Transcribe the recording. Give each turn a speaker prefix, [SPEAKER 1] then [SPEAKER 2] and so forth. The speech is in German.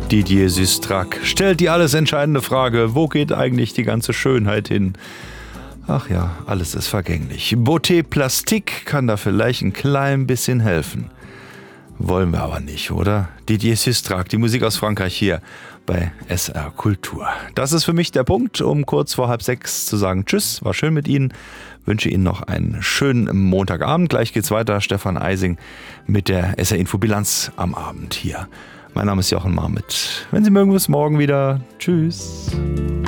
[SPEAKER 1] Didier Süstrack stellt die alles entscheidende Frage: Wo geht eigentlich die ganze Schönheit hin? Ach ja, alles ist vergänglich. Beauté Plastique kann da vielleicht ein klein bisschen helfen. Wollen wir aber nicht, oder? Didier Süstrack, die Musik aus Frankreich hier bei SR Kultur. Das ist für mich der Punkt, um kurz vor 5:30 zu sagen Tschüss, war schön mit Ihnen. Wünsche Ihnen noch einen schönen Montagabend. Gleich geht's weiter. Stefan Eising mit der SR Info Bilanz am Abend hier. Mein Name ist Jochen Marmit. Wenn Sie mögen, bis morgen wieder. Tschüss.